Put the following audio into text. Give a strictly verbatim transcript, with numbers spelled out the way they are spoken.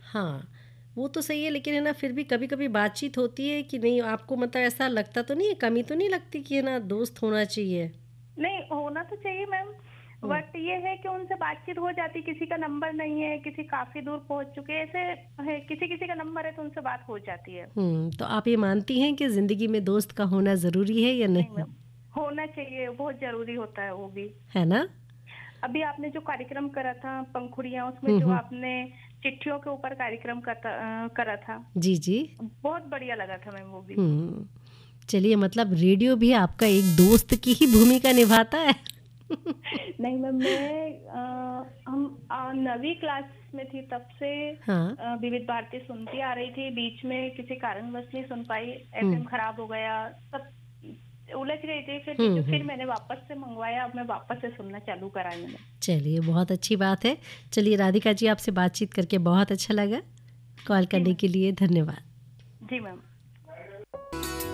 हाँ, वो तो सही है, लेकिन है ना फिर भी कभी-कभी बातचीत होती है कि नहीं, आपको मतलब ऐसा लगता तो नहीं है, कमी तो नहीं लगती कि है ना दोस्त होना चाहिए? नहीं, होना तो चाहिए मैम, हुँ। बट ये है कि उनसे बातचीत हो जाती, किसी का नंबर नहीं है, किसी काफ़ी दूर पहुँच चुके हैं, ऐसे है, किसी-किसी का नंबर है तो उनसे बात हो जाती है। हुँ, तो आप ये मानती हैं कि ज़िंदगी में दोस्त का होना ज़रूरी है या नहीं नहीं? मैम, होना चाहिए, बहुत ज़रूरी होता है वो भी। है ना? अभी आपने जो कार्यक्रम करा था पंखुड़ियाँ, उसमें हुँ, जो हुँ। आपने चिट्ठियों के ऊपर कार्यक्रम करता अ, करा था, जी, जी। बहुत बढ़िया लगा था मैम वो भी। हुँ। चलिए, मतलब रेडियो भी आपका एक दोस्त की ही भूमिका निभाता है? नहीं मैम, मैं अ, हम अ, नवीं क्लास में थी तब से हाँ। अ, विविध भारती सुनती आ रही थी, बीच में किसी कारणवश नहीं सुन पाई, हुँ। एफएम खराब हो गया, सब उलझ गई थी, फिर बीच हुँ, में फिर हुँ। मैंने वापस से मंगवाया, अब मैं वापस से सुनना चालू करा मैंने। चलिए, बहुत अच्छी बात है। चलिए राधिका जी, आपसे बातचीत करके बहुत अच्छा लगा। कॉल जी करने मैम। के लिए धन्यवाद। जी मैम।